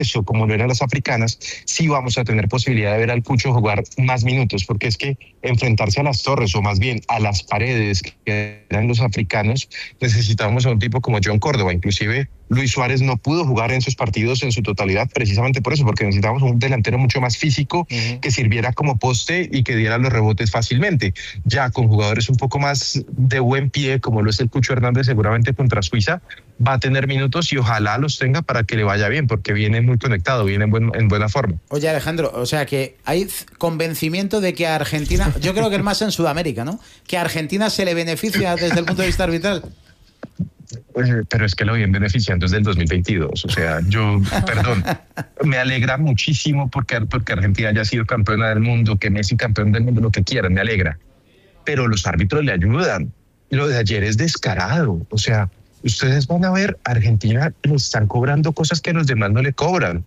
eso, como lo eran las africanas, sí vamos a tener posibilidad de ver al Cucho jugar más minutos, porque es que enfrentarse a las torres, o más bien a las paredes que eran los africanos, necesitábamos a un tipo como John Córdoba. Inclusive Luis Suárez no pudo jugar en esos partidos en su totalidad precisamente por eso, porque necesitábamos un delantero mucho más físico, que sirviera como poste y que diera los rebotes fácilmente. Ya con jugadores un poco más de buen pie, como lo es el Cucho Hernández, seguramente contra Suiza va a tener minutos y ojalá los tenga para que le vaya bien, porque viene muy conectado, viene en buena forma. Oye, Alejandro, o sea que hay convencimiento de que a Argentina, yo creo que es más en Sudamérica, ¿no? Que a Argentina se le beneficia desde el punto de vista arbitral. Pero es que lo vienen beneficiando desde el 2022. O sea, perdón, me alegra muchísimo porque Argentina haya sido campeona del mundo, que Messi campeón del mundo, lo que quieran, me alegra. Pero los árbitros le ayudan. Lo de ayer es descarado. O sea, ustedes van a ver, a Argentina le están cobrando cosas que los demás no le cobran.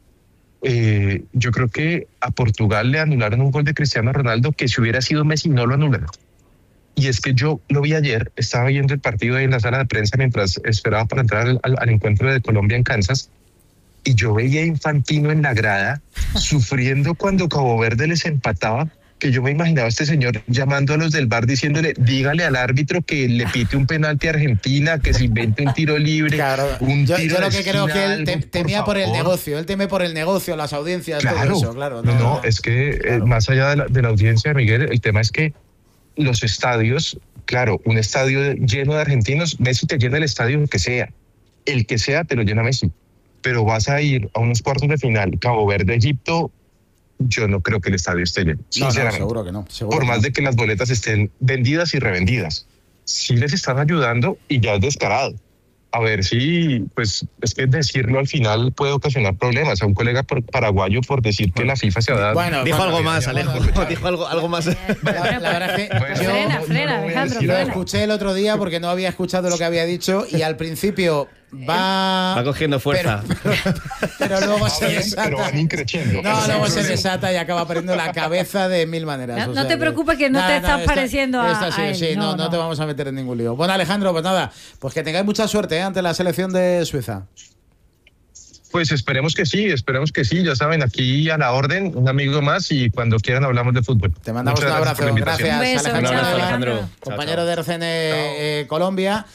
Yo creo que a Portugal le anularon un gol de Cristiano Ronaldo que si hubiera sido Messi no lo anulan. Y es que yo lo vi ayer, estaba viendo el partido ahí en la sala de prensa mientras esperaba para entrar al encuentro de Colombia en Kansas, y yo veía a Infantino en la grada sufriendo cuando Cabo Verde les empataba, que yo me imaginaba a este señor llamando a los del VAR diciéndole, dígale al árbitro que le pite un penalti a Argentina, que se invente un tiro libre. Claro, yo lo que creo que él temía por el negocio, él teme por el negocio, las audiencias, claro, todo eso, claro. No, es que claro. Más allá de la audiencia, Miguel, el tema es que los estadios, claro, un estadio lleno de argentinos, Messi te llena el estadio el que sea te lo llena Messi, pero vas a ir a unos cuartos de final, Cabo Verde, Egipto, yo no creo que el estadio esté lleno, sinceramente. No, seguro que no. Por más de que las boletas estén vendidas y revendidas, sí les están ayudando y ya es descarado. A ver si, pues, es que decirlo al final puede ocasionar problemas. A un colega paraguayo por decir que la FIFA se va a dar... Bueno, dijo algo más, Alejo. Dijo algo más. La verdad es que frena, Alejandro. Lo escuché el otro día porque no había escuchado lo que había dicho y al principio va cogiendo fuerza. Pero luego se desata. Pero van increciendo. Luego se desata y acaba perdiendo la cabeza de mil maneras. No te preocupes que no te estás pareciendo a él. Sí, no te vamos a meter en ningún lío. Bueno, Alejandro, pues nada, pues que tengáis mucha suerte ante la selección de Suiza. Pues esperemos que sí, ya saben, aquí a la orden, un amigo más y cuando quieran hablamos de fútbol. Te mandamos un abrazo, gracias beso, Alejandro, compañero de RCN Colombia.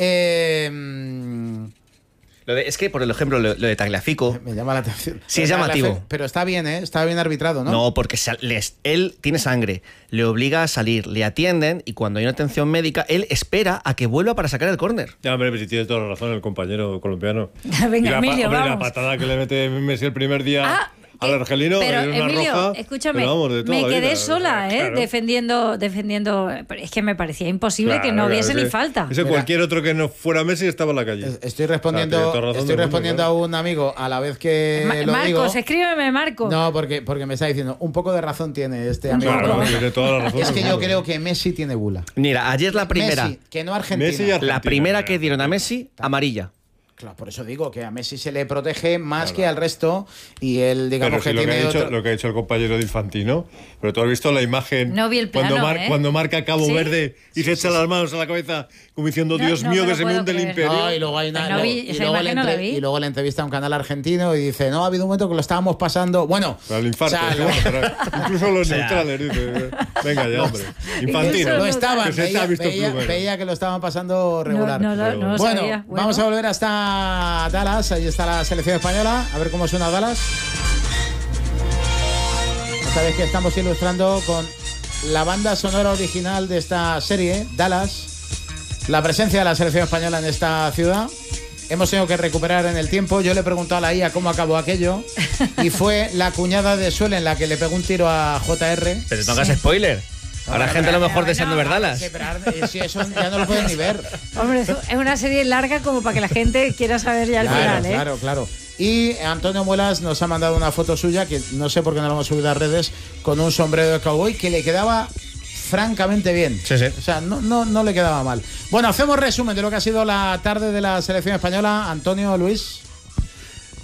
Es que, por ejemplo, lo de Tagliafico... Me llama la atención. Sí, es llamativo. Pero está bien, ¿eh? Está bien arbitrado, ¿no? No, porque él tiene sangre, le obliga a salir, le atienden y cuando hay una atención médica, él espera a que vuelva para sacar el córner. Ya, hombre, si tiene toda la razón el compañero colombiano. Venga, Emilio, vamos. La patada que le mete Messi el primer día... al argelino, pero una Emilio, roja, escúchame, vamos, me quedé vida, sola, claro. defendiendo, es que me parecía imposible que no hubiese ni falta. Cualquier otro que no fuera Messi estaba en la calle. Estoy respondiendo a un amigo a la vez que lo Marcos, digo. escríbeme, Marcos. No, porque me está diciendo, un poco de razón tiene este amigo. Claro, tiene toda la razón. Es que yo creo que Messi tiene bula. Mira, ayer la primera. Messi, que no Argentina. La primera que dieron a Messi, amarilla. Claro, por eso digo que a Messi se le protege más que al resto y él, digamos, pero que tiene lo que ha dicho el compañero de Infantino, pero tú has visto la imagen no vi el plano, cuando marca Cabo Verde y se echa las manos a la cabeza como diciendo Dios mío que se me hunde el imperio. Y luego hay y luego le entrevista a un canal argentino y dice, no, ha habido un momento que lo estábamos pasando, bueno, al infarto, incluso los neutrales, dice, venga ya, hombre, Infantino. Lo estaban, veía que lo estaban pasando regular. No bueno, sabía. Vamos a volver hasta Dallas, ahí está la selección española, a ver cómo suena Dallas. Esta vez que estamos ilustrando con la banda sonora original de esta serie, Dallas, la presencia de la selección española en esta ciudad. Hemos tenido que recuperar en el tiempo. Yo le he preguntado a la IA cómo acabó aquello y fue la cuñada de Suel en la que le pegó un tiro a JR. Pero no hagas spoiler. Ahora gente a lo mejor deseando ver Dallas. Si eso ya no lo pueden ni ver. Hombre, es una serie larga como para que la gente quiera saber ya el final, ¿eh? Claro. Y Antonio Muelas nos ha mandado una foto suya, que no sé por qué no la hemos subido a redes, con un sombrero de cowboy que le quedaba francamente bien. Sí. O sea, no le quedaba mal. Bueno, hacemos resumen de lo que ha sido la tarde de la selección española. Antonio, Luis.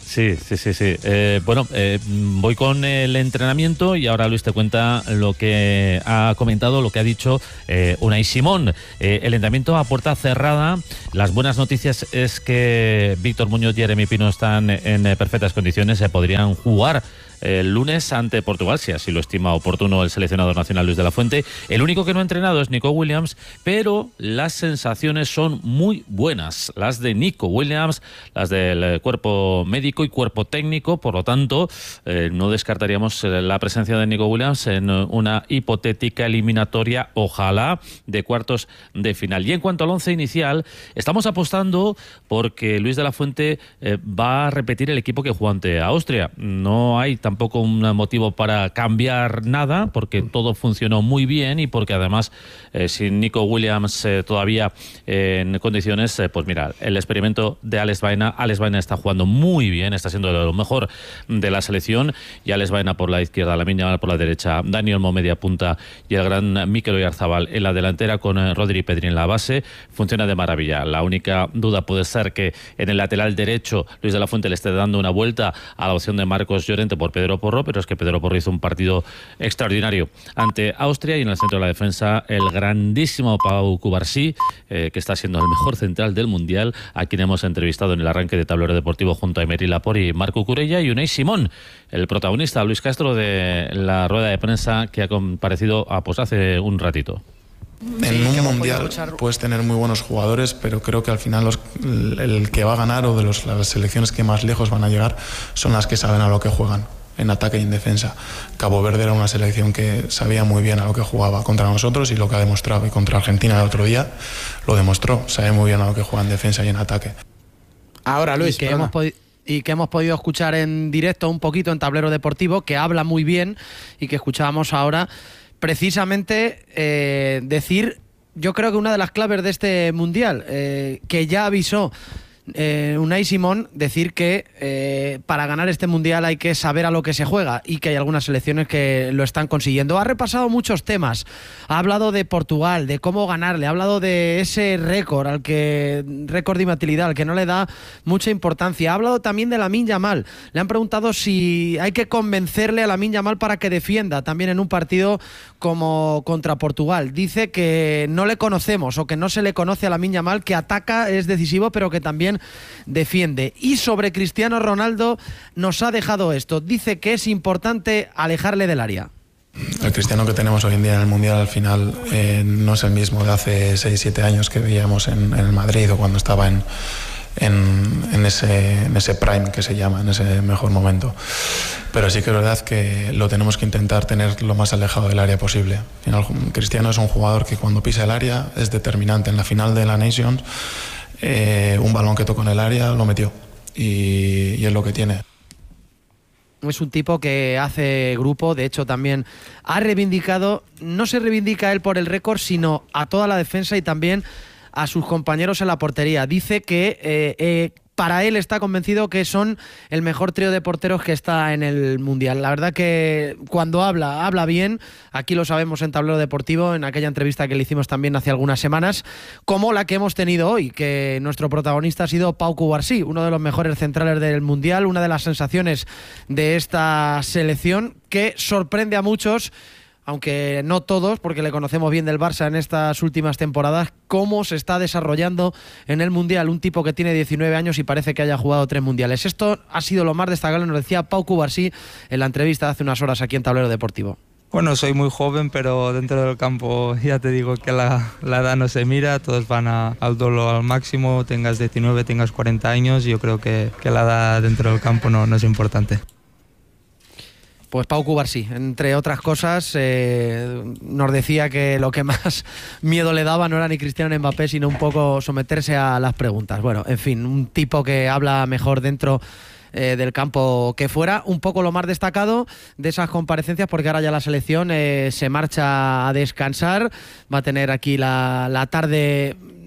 Sí. Bueno, voy con el entrenamiento y ahora Luis te cuenta lo que ha comentado, lo que ha dicho Unai Simón. El entrenamiento a puerta cerrada. Las buenas noticias es que Víctor Muñoz y Jeremy Pino están en perfectas condiciones, podrían jugar el lunes ante Portugal, si así lo estima oportuno el seleccionador nacional Luis de la Fuente. El único que no ha entrenado es Nico Williams, pero las sensaciones son muy buenas, las de Nico Williams, las del cuerpo médico y cuerpo técnico. Por lo tanto, no descartaríamos la presencia de Nico Williams en una hipotética eliminatoria, ojalá, de cuartos de final. Y en cuanto al once inicial, estamos apostando porque Luis de la Fuente va a repetir el equipo que jugó ante Austria. No hay tampoco un motivo para cambiar nada, porque todo funcionó muy bien y porque además sin Nico Williams todavía en condiciones, pues mira, el experimento de Alex Baena está jugando muy bien, está siendo de lo mejor de la selección, y Alex Baena por la izquierda, Lamine Yamal por la derecha, Dani Olmo media punta y el gran Mikel Oyarzabal en la delantera con Rodri y Pedri en la base, funciona de maravilla. La única duda puede ser que en el lateral derecho Luis de la Fuente le esté dando una vuelta a la opción de Marcos Llorente por Pedro Porro, pero es que Pedro Porro hizo un partido extraordinario ante Austria. Y en el centro de la defensa el grandísimo Pau Cubarsí, que está siendo el mejor central del Mundial, a quien hemos entrevistado en el arranque de Tablero Deportivo junto a Emery Laporte y Marco Curella, y Unai Simón, el protagonista, Luis Castro, de la rueda de prensa que ha comparecido pues hace un ratito. En un mundial puedes tener muy buenos jugadores, pero creo que al final el que va a ganar, o de las selecciones que más lejos van a llegar, son las que saben a lo que juegan, en ataque y en defensa. Cabo Verde era una selección que sabía muy bien a lo que jugaba contra nosotros, y lo que ha demostrado, y contra Argentina el otro día lo demostró, sabe muy bien a lo que juega en defensa y en ataque. Ahora, Luis, y que hemos podido escuchar en directo un poquito en Tablero Deportivo, que habla muy bien y que escuchábamos ahora, precisamente decir, yo creo que una de las claves de este Mundial, que ya avisó Unai Simón, decir que para ganar este Mundial hay que saber a lo que se juega, y que hay algunas selecciones que lo están consiguiendo. Ha repasado muchos temas, ha hablado de Portugal, de cómo ganarle, ha hablado de ese récord de imbatibilidad al que no le da mucha importancia, ha hablado también de Lamine Yamal. Le han preguntado si hay que convencerle a Lamine Yamal para que defienda también en un partido como contra Portugal. Dice que no le conocemos, o que no se le conoce a Lamine Yamal, que ataca, es decisivo, pero que también defiende. Y sobre Cristiano Ronaldo nos ha dejado esto. Dice que es importante alejarle del área. El Cristiano que tenemos hoy en día en el Mundial al final no es el mismo de hace 6-7 años que veíamos en el Madrid, o cuando estaba en ese prime que se llama, en ese mejor momento. Pero sí que es verdad que lo tenemos que intentar tener lo más alejado del área posible. Al final, Cristiano es un jugador que cuando pisa el área es determinante. En la final de la Nations, un balón que tocó en el área lo metió, y es lo que tiene. Es un tipo que hace grupo, de hecho también ha reivindicado, no se reivindica él por el récord, sino a toda la defensa y también a sus compañeros en la portería. Dice que para él está convencido que son el mejor trío de porteros que está en el Mundial. La verdad que cuando habla bien. Aquí lo sabemos en Tablero Deportivo, en aquella entrevista que le hicimos también hace algunas semanas, como la que hemos tenido hoy, que nuestro protagonista ha sido Pau Cubarsí, uno de los mejores centrales del Mundial, una de las sensaciones de esta selección que sorprende a muchos, aunque no todos, porque le conocemos bien del Barça en estas últimas temporadas, cómo se está desarrollando en el Mundial. Un tipo que tiene 19 años y parece que haya jugado 3 mundiales. Esto ha sido lo más destacable, nos decía Pau Cubarsí en la entrevista de hace unas horas aquí en Tablero Deportivo. Bueno, soy muy joven, pero dentro del campo ya te digo que la edad no se mira, todos van al duelo al máximo, tengas 19, tengas 40 años, yo creo que la edad dentro del campo no es importante. Pues Pau Cubarsí, entre otras cosas, nos decía que lo que más miedo le daba no era ni Cristiano Mbappé, sino un poco someterse a las preguntas. Bueno, en fin, un tipo que habla mejor dentro del campo que fuera. Un poco lo más destacado de esas comparecencias, porque ahora ya la selección se marcha a descansar. Va a tener aquí la tarde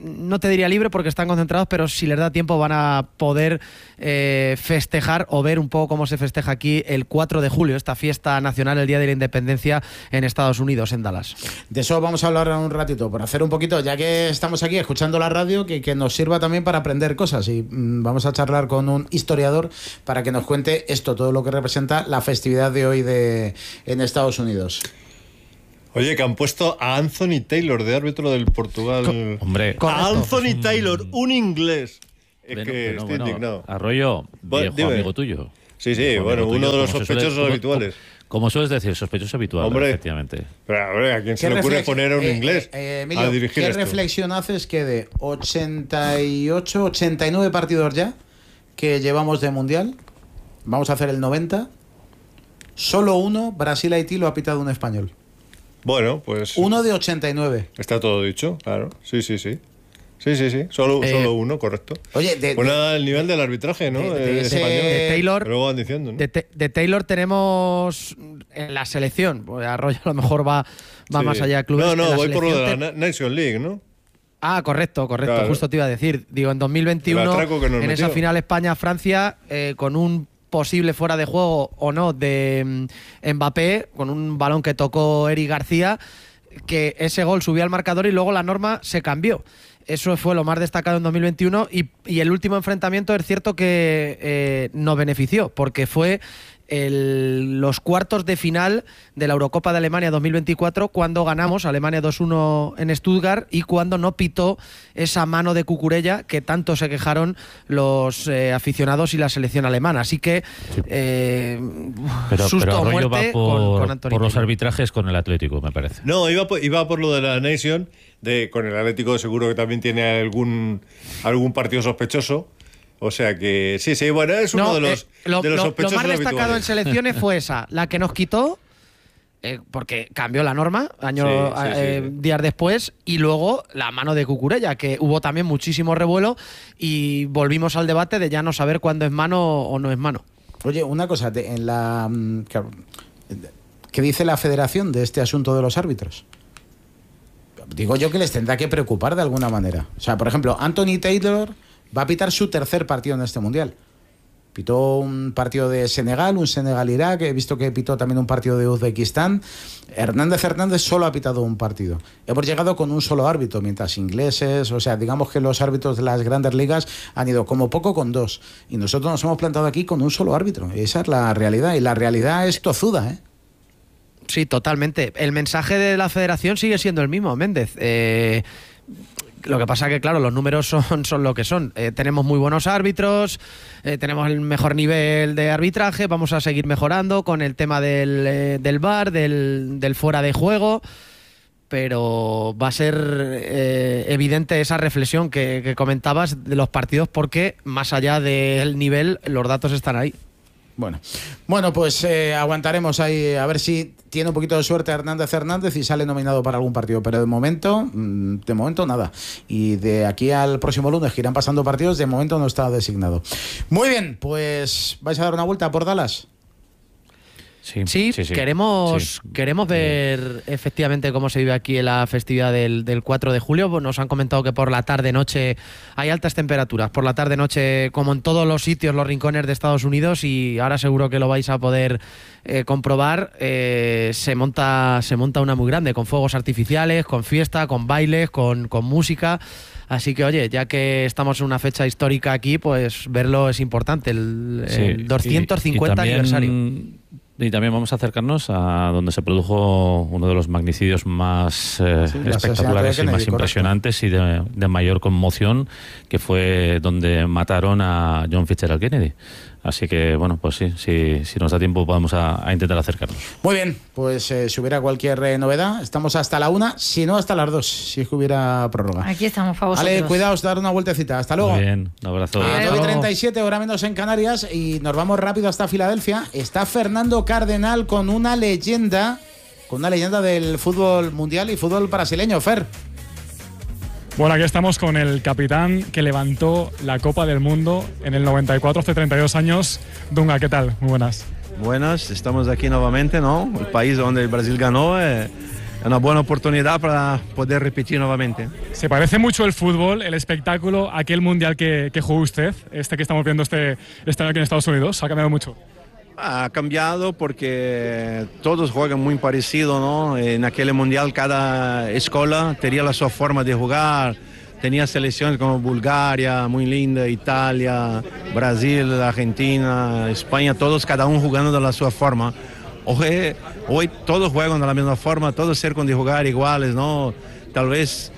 no te diría libre porque están concentrados, pero si les da tiempo van a poder festejar o ver un poco cómo se festeja aquí el 4 de julio, esta fiesta nacional, el Día de la Independencia en Estados Unidos, en Dallas. De eso vamos a hablar en un ratito, por hacer un poquito, ya que estamos aquí escuchando la radio, que nos sirva también para aprender cosas, y vamos a charlar con un historiador para que nos cuente esto, todo lo que representa la festividad de hoy en Estados Unidos. Oye, que han puesto a Anthony Taylor de árbitro del Portugal. Hombre, a Anthony Taylor, un inglés. Es que estoy indignado. Arroyo, viejo amigo tuyo. Sí, bueno, uno de los sospechosos habituales. Como sueles decir, sospechoso habitual, hombre, efectivamente. Pero, ¿a quién se le ocurre poner a un inglés Emilio, a dirigir ¿qué esto? reflexión haces que de 88, 89 partidos ya que llevamos de Mundial, vamos a hacer el 90, solo uno, Brasil-Haití, lo ha pitado un español? Bueno, pues... Uno de 89. Está todo dicho, claro. Sí. Solo uno, correcto. Oye, pues nada, el nivel del arbitraje, ¿no? De Taylor, pero van diciendo, ¿no? De Taylor tenemos en la selección. Pues Arroyo a lo mejor va más allá de clubes. No, voy por lo de la Nation League, ¿no? Ah, correcto. Claro. Justo te iba a decir. Digo, en 2021, en esa final España-Francia, con un posible fuera de juego o no de Mbappé, con un balón que tocó Eric García, que ese gol subió al marcador y luego la norma se cambió. Eso fue lo más destacado en 2021 y el último enfrentamiento es cierto que nos benefició, porque fue los cuartos de final de la Eurocopa de Alemania 2024, cuando ganamos Alemania 2-1 en Stuttgart y cuando no pitó esa mano de Cucurella que tanto se quejaron los aficionados y la selección alemana. Así que susto o muerte con Anthony por los arbitrajes con el Atlético, me parece. No, iba por lo de la Nation, con el Atlético seguro que también tiene algún partido sospechoso. O sea que sí, bueno, es uno de los sospechosos lo más destacado habituales. en selecciones fue esa, la que nos quitó, porque cambió la norma días después, y luego la mano de Cucurella, que hubo también muchísimo revuelo y volvimos al debate de ya no saber cuándo es mano o no es mano. Oye, una cosa, ¿qué dice la federación de este asunto de los árbitros? Digo yo que les tendrá que preocupar de alguna manera. O sea, por ejemplo, Anthony Taylor va a pitar su tercer partido en este Mundial. Pitó un partido de Senegal, un Senegal-Irak, he visto que pitó también un partido de Uzbekistán. Hernández solo ha pitado un partido. Hemos llegado con un solo árbitro, mientras ingleses, o sea, digamos que los árbitros de las grandes ligas han ido como poco con dos. Y nosotros nos hemos plantado aquí con un solo árbitro. Esa es la realidad, y la realidad es tozuda, ¿eh? Sí, totalmente. El mensaje de la federación sigue siendo el mismo, Méndez. Lo que pasa que, claro, los números son lo que son. Tenemos muy buenos árbitros, tenemos el mejor nivel de arbitraje, vamos a seguir mejorando con el tema del VAR, del fuera de juego, pero va a ser evidente esa reflexión que comentabas de los partidos, porque más allá del nivel, los datos están ahí. Bueno, pues aguantaremos ahí a ver si tiene un poquito de suerte Hernández y sale nominado para algún partido, pero de momento nada. Y de aquí al próximo lunes, que irán pasando partidos, de momento no está designado. Muy bien, pues ¿vais a dar una vuelta por Dallas? Sí. Queremos ver efectivamente cómo se vive aquí en la festividad del 4 de julio. Nos han comentado que por la tarde-noche hay altas temperaturas. Por la tarde-noche, como en todos los sitios, los rincones de Estados Unidos, y ahora seguro que lo vais a poder comprobar, se monta una muy grande, con fuegos artificiales, con fiesta, con bailes, con música. Así que, oye, ya que estamos en una fecha histórica aquí, pues verlo es importante, el 250 aniversario. Y también vamos a acercarnos a donde se produjo uno de los magnicidios más espectaculares y más impresionantes y de mayor conmoción, que fue donde mataron a John Fitzgerald Kennedy. Así que, bueno, pues sí, si nos da tiempo vamos a intentar acercarnos. Muy bien, pues si hubiera cualquier novedad, estamos hasta la 1, si no hasta las 2, si es que hubiera prórroga. Aquí estamos, para vosotros. Vale, cuidaos, dar una vueltecita. Hasta luego. Muy bien, un abrazo. 9:37, hora menos en Canarias, y nos vamos rápido hasta Filadelfia. Está Fernando Cardenal con una leyenda del fútbol mundial y fútbol brasileño. Fer. Bueno, aquí estamos con el capitán que levantó la Copa del Mundo en el 94, hace 32 años. Dunga, ¿qué tal? Muy buenas. Buenas, estamos aquí nuevamente, ¿no? El país donde el Brasil ganó. una buena oportunidad para poder repetir nuevamente. ¿Se parece mucho el fútbol, el espectáculo, a aquel mundial que jugó usted, este que estamos viendo este año aquí en Estados Unidos? ¿Ha cambiado mucho? Ha cambiado porque todos juegan muy parecido, ¿no? En aquel mundial cada escuela tenía la su forma de jugar. Tenía selecciones como Bulgaria, muy linda, Italia, Brasil, Argentina, España, todos cada uno jugando de la su forma. Hoy todos juegan de la misma forma, todos cercan de jugar iguales, ¿no? Tal vez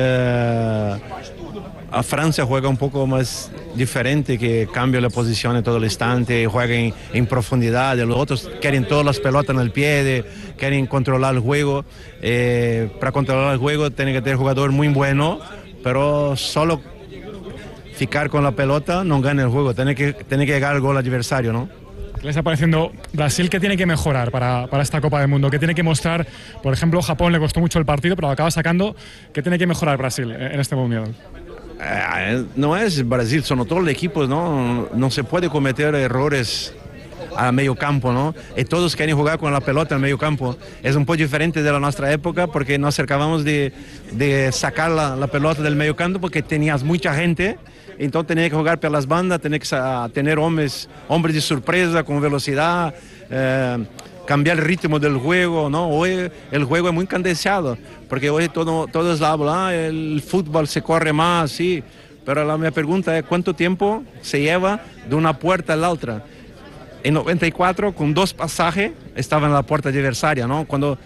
a Francia juega un poco más diferente, que cambia la posición en todo el instante, juega en profundidad, los otros quieren todas las pelotas en el pie, quieren controlar el juego. Para controlar el juego tiene que tener jugador muy bueno, pero solo ficar con la pelota no gana el juego, tiene que llegar al gol adversario, ¿no? ¿Qué le está pareciendo Brasil? ¿Qué tiene que mejorar para esta Copa del Mundo? ¿Qué tiene que mostrar? Por ejemplo, Japón le costó mucho el partido, pero lo acaba sacando. ¿Qué tiene que mejorar Brasil en este Mundial? No es Brasil, son todos los equipos, ¿no? No se puede cometer errores a medio campo, ¿no? Y todos quieren jugar con la pelota en medio campo. Es un poco diferente de la nuestra época porque nos acercábamos de sacar la pelota del medio campo porque tenías mucha gente, entonces tenías que jugar por las bandas, tenías que tener hombres de sorpresa con velocidad, cambiar el ritmo del juego, ¿no? Hoy el juego es muy cadenciado porque hoy todos hablan, el fútbol se corre más, sí, pero mi pregunta es ¿cuánto tiempo se lleva de una puerta a la otra? En 94, con 2 pasajes, estaba en la puerta adversaria, ¿no? Cuando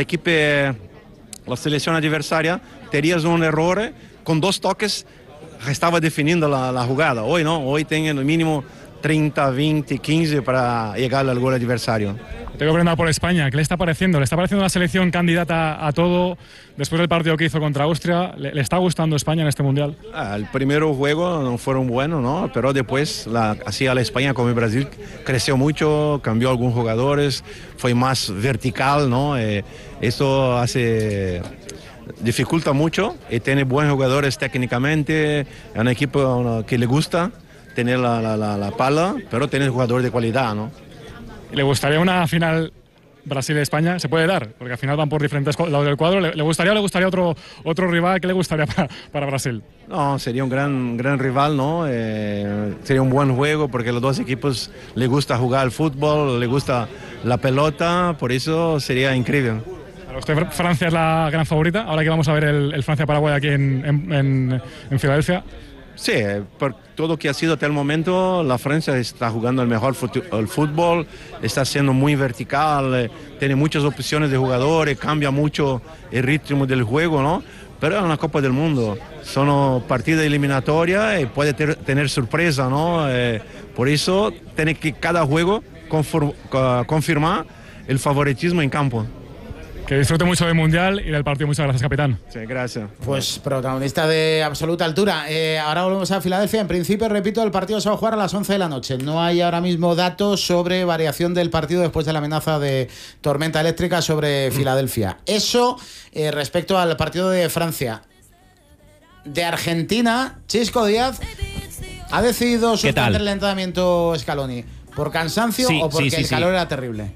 la selección adversaria, tenías un error, con 2 toques, estaba definiendo la jugada. Hoy no, hoy tienen el mínimo 30, 20, 15 para llegar al gol adversario. Tengo que preguntar por España, ¿qué le está pareciendo? ¿Le está pareciendo una selección candidata a todo después del partido que hizo contra Austria? ¿Le está gustando España en este Mundial? El primer juego no fueron buenos, ¿no? Pero después, así a la España como el Brasil, creció mucho, cambió algunos jugadores, fue más vertical, ¿no? Eso dificulta mucho y tiene buenos jugadores técnicamente, es un equipo que le gusta tener la pala, pero tiene jugadores de calidad, ¿no? ¿Le gustaría una final Brasil-España? ¿Se puede dar? Porque al final van por diferentes lados del cuadro. ¿Le gustaría otro rival? ¿Qué le gustaría para Brasil? No, sería un gran rival, ¿no? Sería un buen juego porque a los dos equipos les gusta jugar al fútbol, les gusta la pelota, por eso sería increíble. ¿Para usted Francia es la gran favorita? Ahora que vamos a ver el Francia-Paraguay aquí en Filadelfia. Sí, por todo que ha sido hasta el momento, la Francia está jugando el mejor el fútbol, está siendo muy vertical, tiene muchas opciones de jugadores, cambia mucho el ritmo del juego, ¿no? Pero es una Copa del Mundo, son partidas eliminatorias y puede tener sorpresa, ¿no? Por eso tiene que cada juego confirmar el favoritismo en campo. Que disfrute mucho del Mundial y del partido. Muchas gracias, capitán. Sí, gracias. Pues protagonista de absoluta altura. Ahora volvemos a Filadelfia. En principio, repito, el partido se va a jugar a las 11 de la noche. No hay ahora mismo datos sobre variación del partido después de la amenaza de tormenta eléctrica sobre Filadelfia. Eso respecto al partido de Francia. De Argentina, Chisco Díaz ha decidido suspender el entrenamiento Scaloni. ¿Por cansancio o porque el calor era terrible?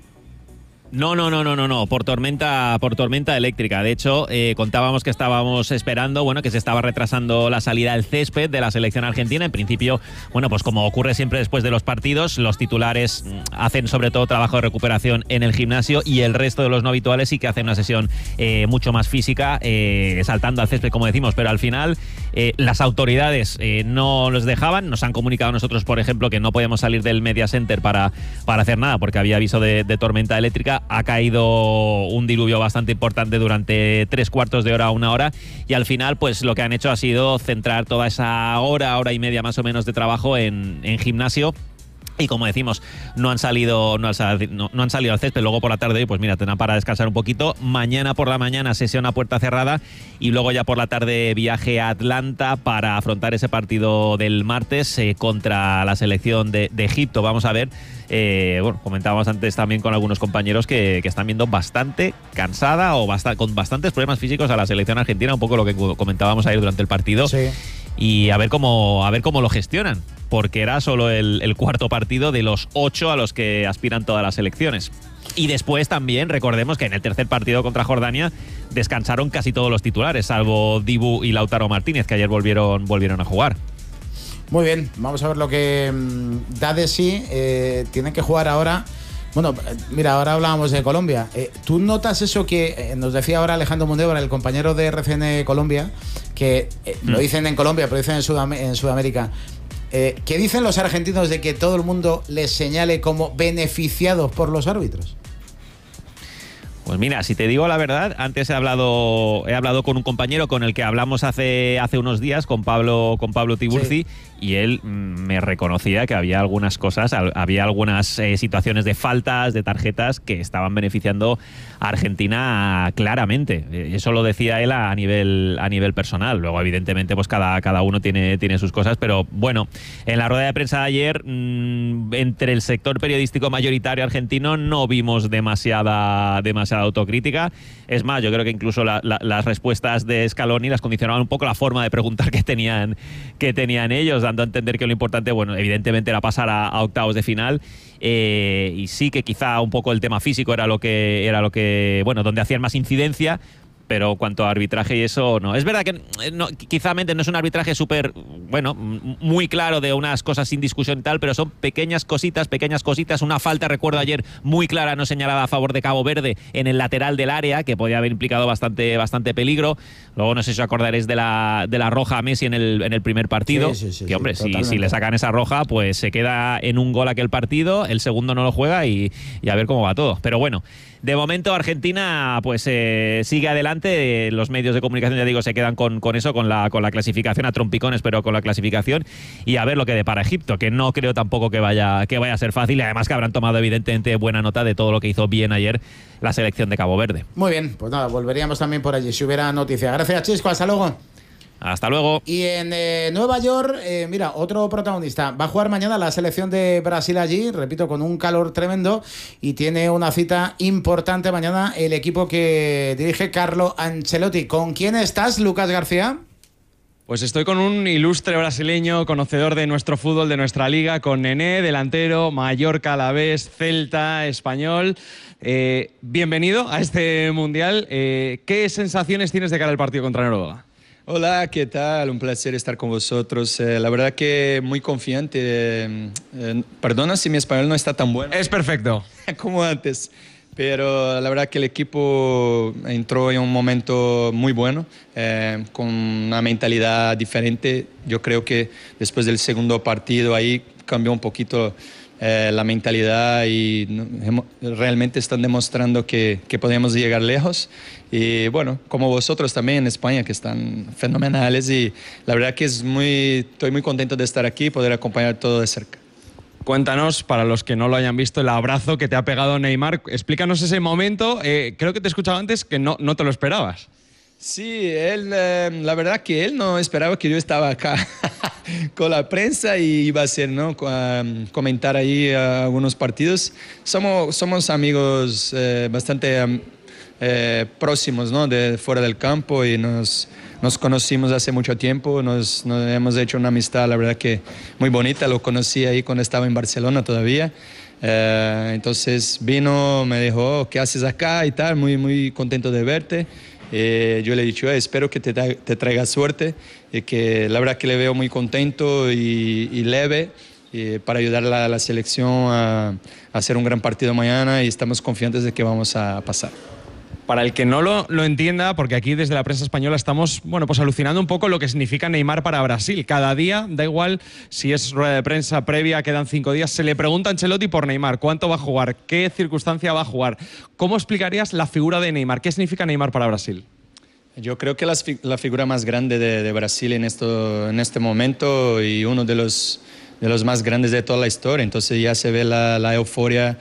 No, por tormenta eléctrica. De hecho, contábamos que estábamos esperando, que se estaba retrasando la salida del césped de la selección argentina. En principio, pues como ocurre siempre después de los partidos, los titulares hacen sobre todo trabajo de recuperación en el gimnasio y el resto de los no habituales sí que hacen una sesión mucho más física, saltando al césped, como decimos, pero al final las autoridades no los dejaban. Nos han comunicado a nosotros, por ejemplo, que no podíamos salir del Media Center para hacer nada porque había aviso de tormenta eléctrica. Ha caído un diluvio bastante importante durante 3/4 de hora a 1 hora y al final pues lo que han hecho ha sido centrar toda esa hora y media más o menos de trabajo en gimnasio. Y como decimos, no han salido al césped. Luego por la tarde, pues mira, tendrán para descansar un poquito. Mañana por la mañana sesión a puerta cerrada y luego ya por la tarde viaje a Atlanta para afrontar ese partido del martes contra la selección de Egipto. Vamos a ver, comentábamos antes también con algunos compañeros que están viendo bastante cansada o con bastantes problemas físicos a la selección argentina, un poco lo que comentábamos ayer durante el partido. Sí. Y a ver cómo lo gestionan. porque era solo el cuarto partido de los 8 a los que aspiran todas las selecciones. Y después también recordemos que en el tercer partido contra Jordania descansaron casi todos los titulares, salvo Dibu y Lautaro Martínez, que ayer volvieron a jugar. Muy bien, vamos a ver lo que da de sí. Tienen que jugar ahora. Bueno, mira, ahora hablábamos de Colombia. ¿Tú notas eso que nos decía ahora Alejandro Mundévar, el compañero de RCN Colombia, que lo dicen en Colombia, pero dicen en Sudamérica? ¿Qué dicen los argentinos de que todo el mundo les señale como beneficiados por los árbitros? Pues mira, si te digo la verdad, antes he hablado con un compañero con el que hablamos hace unos días, con Pablo Tiburci, sí. Y él me reconocía que había algunas cosas, había algunas situaciones de faltas, de tarjetas que estaban beneficiando a Argentina claramente. Eso lo decía él a nivel personal. Luego, evidentemente, pues cada uno tiene sus cosas, pero bueno, en la rueda de prensa de ayer, entre el sector periodístico mayoritario argentino no vimos demasiada autocrítica. Es más, yo creo que incluso las respuestas de Scaloni las condicionaban un poco la forma de preguntar que tenían ellos, dando a entender que lo importante, bueno, evidentemente era pasar a octavos de final, y sí que quizá un poco el tema físico era lo que bueno, donde hacían más incidencia. Pero cuanto a arbitraje y eso, no. Es verdad que quizá no es un arbitraje súper, bueno, muy claro de unas cosas sin discusión y tal, pero son pequeñas cositas. Una falta, recuerdo ayer, muy clara, no señalada a favor de Cabo Verde en el lateral del área, que podía haber implicado bastante peligro. Luego no sé si os acordaréis de la roja a Messi en el primer partido. Sí, que hombre, si le sacan esa roja, pues se queda en un gol aquel partido, el segundo no lo juega y a ver cómo va todo. Pero bueno, de momento Argentina pues sigue adelante. Los medios de comunicación, ya digo, se quedan con eso, con la clasificación, a trompicones, pero con la clasificación, y a ver lo que depara Egipto, que no creo tampoco que vaya a ser fácil, y además que habrán tomado evidentemente buena nota de todo lo que hizo bien ayer la selección de Cabo Verde. Muy bien, pues nada, volveríamos también por allí si hubiera noticia. Gracias, Chisco, hasta luego. Hasta luego. Y en Nueva York, mira, otro protagonista. Va a jugar mañana la selección de Brasil allí, repito, con un calor tremendo, y tiene una cita importante mañana el equipo que dirige Carlo Ancelotti. ¿Con quién estás, Lucas García? Pues estoy con un ilustre brasileño, conocedor de nuestro fútbol, de nuestra liga, con Nené, delantero, Mallorca, Alavés, Celta, Español. Bienvenido a este Mundial. ¿Qué sensaciones tienes de cara al partido contra Noruega? Hola, ¿qué tal? Un placer estar con vosotros. La verdad que muy confiante. Perdona si mi español no está tan bueno. Es perfecto. Como antes. Pero la verdad que el equipo entró en un momento muy bueno, con una mentalidad diferente. Yo creo que después del segundo partido ahí cambió un poquito la mentalidad, y realmente están demostrando que podemos llegar lejos. Y bueno, como vosotros también en España, que están fenomenales, y la verdad que estoy muy contento de estar aquí y poder acompañar todo de cerca. Cuéntanos, para los que no lo hayan visto, el abrazo que te ha pegado Neymar. Explícanos ese momento. Creo que te he escuchado antes que no te lo esperabas. Sí, la verdad que él no esperaba que yo estaba acá con la prensa y iba a hacer, ¿no? Comentar ahí algunos partidos. Somos amigos bastante próximos, ¿no? De fuera del campo, y nos conocimos hace mucho tiempo, nos hemos hecho una amistad, la verdad que muy bonita. Lo conocí ahí cuando estaba en Barcelona todavía. Entonces vino, me dijo, ¿qué haces acá? Y tal, muy contento de verte. Yo le he dicho, espero que te traiga suerte, y que la verdad que le veo muy contento y leve, para ayudar a la selección a hacer un gran partido mañana, y estamos confiantes de que vamos a pasar. Para el que no lo entienda, porque aquí desde la prensa española estamos, bueno, pues alucinando un poco lo que significa Neymar para Brasil. Cada día, da igual si es rueda de prensa previa, quedan 5 días, se le pregunta a Ancelotti por Neymar, cuánto va a jugar, qué circunstancia va a jugar. ¿Cómo explicarías la figura de Neymar? ¿Qué significa Neymar para Brasil? Yo creo que la figura más grande de Brasil en este momento, y uno de los más grandes de toda la historia. Entonces ya se ve la euforia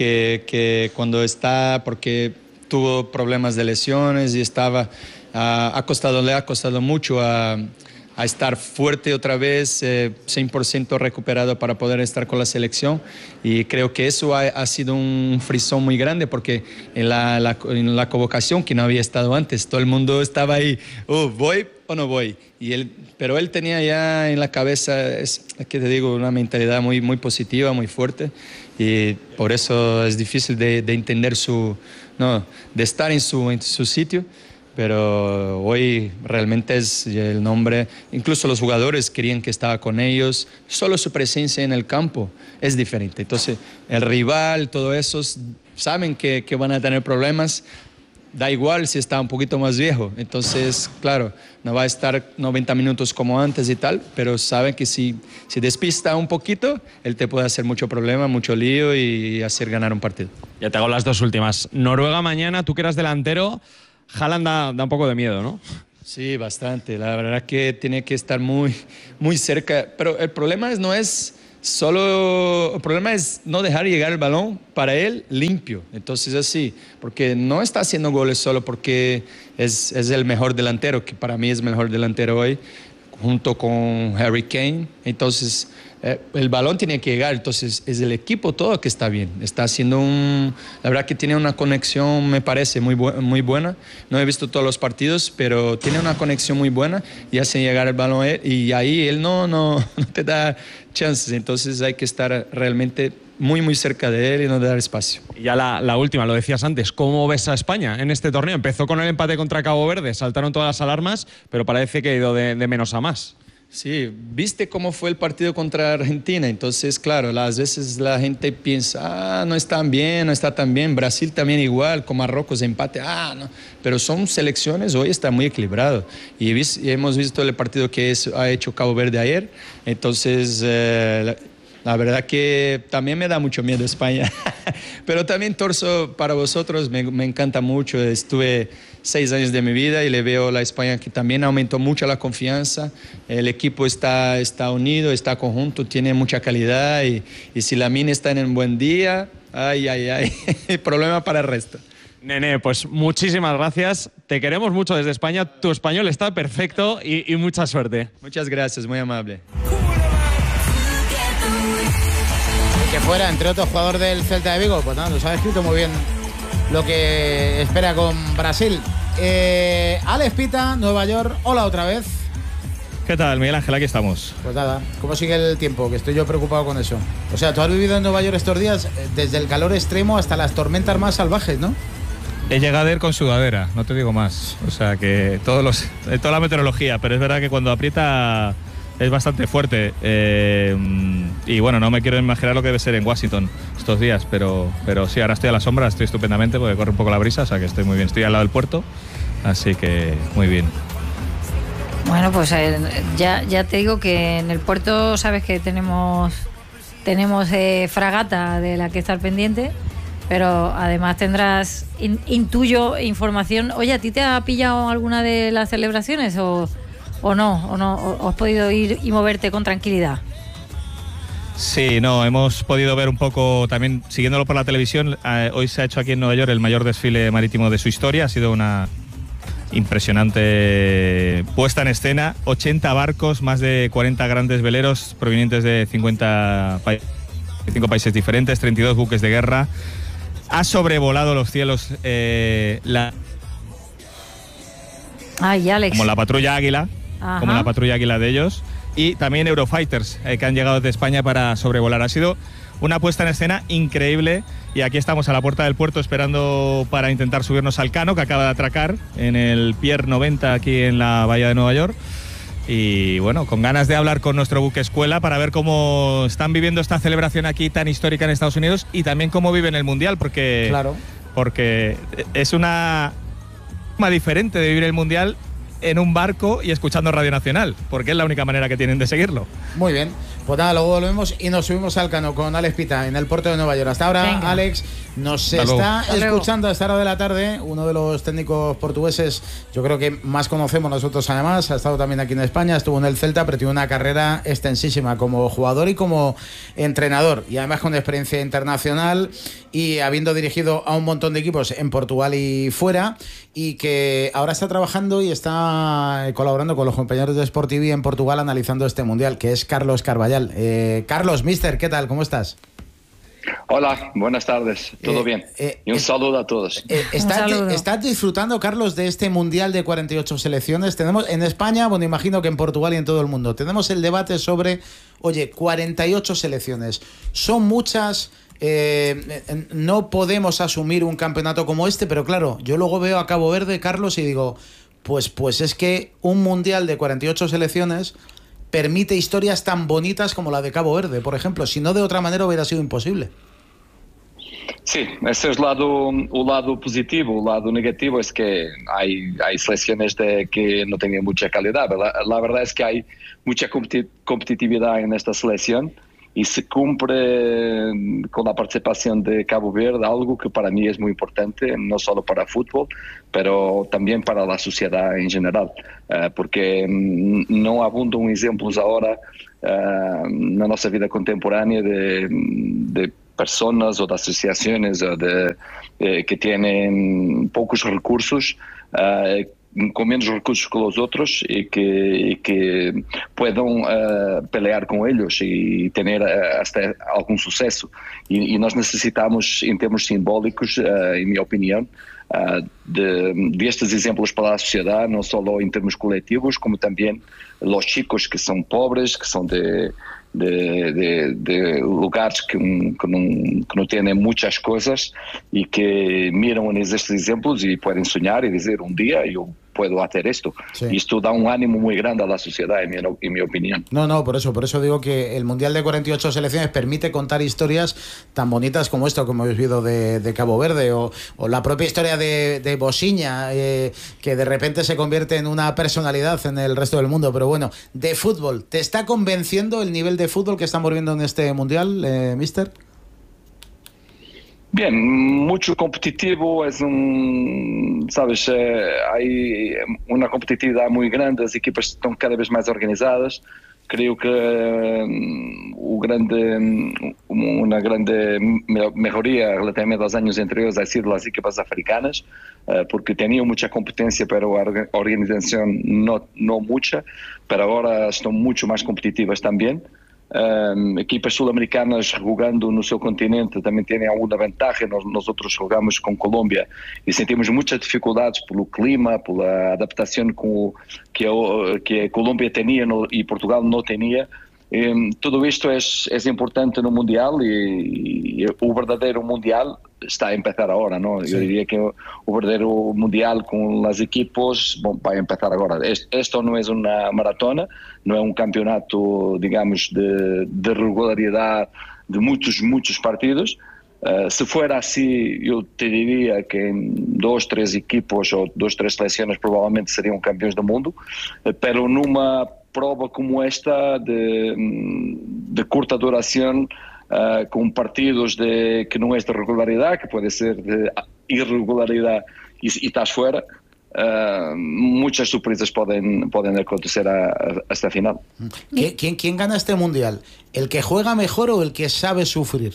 que cuando está, porque tuvo problemas de lesiones y estaba le ha costado mucho a a estar fuerte otra vez, 100% recuperado para poder estar con la selección. Y creo que eso ha sido un frisón muy grande, porque en la convocación, que no había estado antes, todo el mundo estaba ahí, ¿voy o no voy? Pero él tenía ya en la cabeza, que te digo, una mentalidad muy, muy positiva, muy fuerte, y por eso es difícil de entender de estar en su sitio. Pero hoy realmente es el nombre, incluso los jugadores querían que estaba con ellos, solo su presencia en el campo es diferente. Entonces el rival, todos esos saben que van a tener problemas, da igual si está un poquito más viejo. Entonces, claro, no va a estar 90 minutos como antes y tal, pero saben que si despista un poquito, él te puede hacer mucho problema, mucho lío y hacer ganar un partido. Ya te hago las dos últimas. Noruega mañana, tú que eras delantero, Haaland da un poco de miedo, ¿no? Sí, bastante. La verdad que tiene que estar muy, muy cerca. Pero el problema no es no dejar llegar el balón para él limpio. Entonces así, porque no está haciendo goles solo porque es el mejor delantero, que para mí es el mejor delantero hoy, junto con Harry Kane. Entonces el balón tiene que llegar, entonces es el equipo todo que está bien, está haciendo la verdad que tiene una conexión, me parece muy buena. No he visto todos los partidos, pero tiene una conexión muy buena y hace llegar el balón a él, y ahí él no te da chances. Entonces hay que estar realmente muy, muy cerca de él y no dar espacio. Y ya la última, lo decías antes, ¿cómo ves a España en este torneo? Empezó con el empate contra Cabo Verde, saltaron todas las alarmas, pero parece que ha ido de menos a más. Sí, viste cómo fue el partido contra Argentina. Entonces, claro, a veces la gente piensa, no está tan bien. Brasil también igual, con Marruecos empate, no. Pero son selecciones, hoy está muy equilibrado. Y hemos visto el partido que ha hecho Cabo Verde ayer. Entonces, la verdad que también me da mucho miedo España. Pero también torzo para vosotros, me encanta mucho. Estuve 6 años de mi vida y le veo a la España que también aumentó mucho la confianza. El equipo está unido, está conjunto, tiene mucha calidad, y si Lamine está en un buen día, ay, problema para el resto. Nene, pues muchísimas gracias. Te queremos mucho desde España. Tu español está perfecto y mucha suerte. Muchas gracias, muy amable. Que fuera, entre otros, jugador del Celta de Vigo. Pues nada, nos ha escrito muy bien lo que espera con Brasil. Alex Pita, Nueva York. Hola otra vez. ¿Qué tal, Miguel Ángel? Aquí estamos. Pues nada, ¿cómo sigue el tiempo? Que estoy yo preocupado con eso. O sea, tú has vivido en Nueva York estos días, desde el calor extremo hasta las tormentas más salvajes, ¿no? He llegado a ir con sudadera, no te digo más. O sea, que toda la meteorología, pero es verdad que cuando aprieta es bastante fuerte. Y bueno, no me quiero imaginar lo que debe ser en Washington estos días, pero sí, ahora estoy a la sombra, estoy estupendamente porque corre un poco la brisa, o sea que estoy muy bien. Estoy al lado del puerto, así que muy bien. Bueno, pues ya te digo que en el puerto sabes que tenemos fragata de la que estar pendiente, pero además tendrás, intuyo, información. Oye, ¿a ti te ha pillado alguna de las celebraciones o no? ¿O has podido ir y moverte con tranquilidad? Sí, no, hemos podido ver un poco también, siguiéndolo por la televisión. Hoy se ha hecho aquí en Nueva York el mayor desfile marítimo de su historia. Ha sido una impresionante puesta en escena. 80 barcos, más de 40 grandes veleros provenientes de 55 países diferentes, 32 buques de guerra. Ha sobrevolado los cielos Alex. como la patrulla Águila. Ajá. Como la patrulla Águila de ellos, y también Eurofighters que han llegado desde España para sobrevolar. Ha sido una puesta en escena increíble, y aquí estamos a la puerta del puerto esperando para intentar subirnos al Cano, que acaba de atracar en el Pier 90 aquí en la bahía de Nueva York. Y bueno, con ganas de hablar con nuestro buque escuela para ver cómo están viviendo esta celebración aquí tan histórica en Estados Unidos, y también cómo viven el Mundial, porque es una forma diferente de vivir el Mundial en un barco y escuchando Radio Nacional, porque es la única manera que tienen de seguirlo. Muy bien, Pues nada, luego volvemos y nos subimos al Cano con Alex Pita en el puerto de Nueva York. Hasta ahora, venga. Alex, nos está escuchando a esta hora de la tarde, uno de los técnicos portugueses, yo creo que más conocemos nosotros además, ha estado también aquí en España, estuvo en el Celta, pero tiene una carrera extensísima como jugador y como entrenador, y además con experiencia internacional y habiendo dirigido a un montón de equipos en Portugal y fuera, y que ahora está trabajando y está colaborando con los compañeros de Sport TV en Portugal analizando este Mundial, que es Carlos Carvallal. Carlos, mister, ¿qué tal? ¿Cómo estás? Hola, buenas tardes, todo bien. Y un saludo a todos. ¿Estás disfrutando, Carlos, de este Mundial de 48 selecciones? Tenemos en España, bueno, imagino que en Portugal y en todo el mundo, tenemos el debate sobre, oye, 48 selecciones. Son muchas, no podemos asumir un campeonato como este, pero claro, yo luego veo a Cabo Verde, Carlos, y digo, pues es que un Mundial de 48 selecciones permite historias tan bonitas como la de Cabo Verde, por ejemplo. Si no, de otra manera hubiera sido imposible. Sí, ese es el lado positivo. El lado negativo es que hay selecciones que no tienen mucha calidad. La verdad es que hay mucha competitividad en esta selección y se cumple con la participación de Cabo Verde, algo que para mí es muy importante, no solo para el fútbol, pero también para la sociedad en general, porque no abundan ejemplos ahora na nossa vida contemporánea de personas o de asociaciones que tienen pocos recursos, con menos recursos que los otros y que puedan pelear con ellos y tener hasta algún suceso. Y nós necesitamos, en términos simbólicos, en mi opinión, de estos ejemplos para la sociedad, no solo en términos colectivos, como también los chicos que son pobres, que son de lugares que no tienen muchas cosas y que miran estos ejemplos y pueden soñar y decir, un día yo puedo hacer esto. Sí. Y esto da un ánimo muy grande a la sociedad, en mi opinión. No, por eso digo que el Mundial de 48 selecciones permite contar historias tan bonitas como esto que hemos vivido de Cabo Verde, o la propia historia de Bosiña, que de repente se convierte en una personalidad en el resto del mundo. Pero bueno, de fútbol, ¿te está convenciendo el nivel de fútbol que estamos viendo en este Mundial, mister? Bien, mucho competitivo, sabes, hay una competitividad muy grande, las equipas están cada vez más organizadas. Creo que una grande mejoría relativamente a los años anteriores ha sido las equipas africanas, porque tenían mucha competencia, pero organización no mucha, pero ahora están mucho más competitivas también. Equipas sul-americanas jugando no seu continente também têm alguma vantagem. Nosotros jogamos com Colômbia e sentimos muitas dificuldades pelo clima, pela adaptação que a Colômbia tinha e Portugal não tinha. Tudo isto é importante no Mundial e o verdadeiro Mundial está a empezar agora, ¿no? Sí. Yo diría que o verdadeiro Mundial con las equipos va a empezar agora. Esto no es una maratona, no es un campeonato, digamos, de regularidad de muchos partidos. Si fuera así, yo te diría que en 2, 3 equipos o 2, 3 selecciones probablemente serían campeones del mundo, pero numa prova como esta de corta duración, con partidos que no es de regularidad, que puede ser de irregularidad y estás fuera, muchas sorpresas pueden acontecer hasta el final. ¿Quién gana este Mundial? ¿El que juega mejor o el que sabe sufrir?